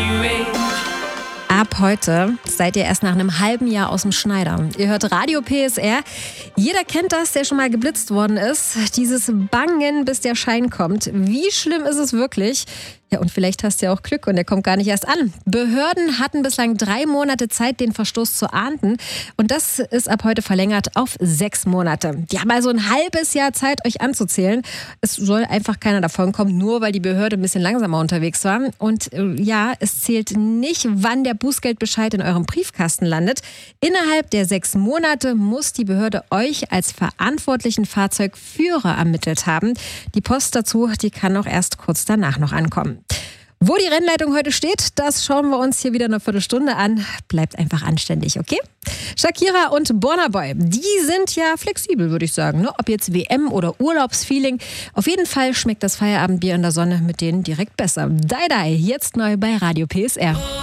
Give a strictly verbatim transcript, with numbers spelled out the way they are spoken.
Ab heute seid ihr erst nach einem halben Jahr aus dem Schneider. Ihr hört Radio P S R. Jeder kennt das, der schon mal geblitzt worden ist. Dieses Bangen, bis der Schein kommt. Wie schlimm ist es wirklich? Ja, und vielleicht hast du ja auch Glück und der kommt gar nicht erst an. Behörden hatten bislang drei Monate Zeit, den Verstoß zu ahnden. Und das ist ab heute verlängert auf sechs Monate. Die haben also ein halbes Jahr Zeit, euch anzuzählen. Es soll einfach keiner davon kommen, nur weil die Behörde ein bisschen langsamer unterwegs war. Und äh, ja, es zählt nicht, wann der Bußgeldbescheid in eurem Briefkasten landet. Innerhalb der sechs Monate muss die Behörde euch als verantwortlichen Fahrzeugführer ermittelt haben. Die Post dazu, die kann auch erst kurz danach noch ankommen. Wo die Rennleitung heute steht, das schauen wir uns hier wieder eine Viertelstunde an. Bleibt einfach anständig, okay? Shakira und Burna Boy, die sind ja flexibel, würde ich sagen. Ne? Ob jetzt W M oder Urlaubsfeeling. Auf jeden Fall schmeckt das Feierabendbier in der Sonne mit denen direkt besser. Die Die, jetzt neu bei Radio P S R.